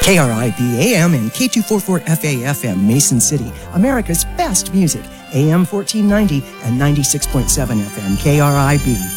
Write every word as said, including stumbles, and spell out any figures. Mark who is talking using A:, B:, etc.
A: K R I B A M and K two forty-four F A F M, Mason City, America's best music, A M fourteen ninety and ninety-six point seven F M, K R I B.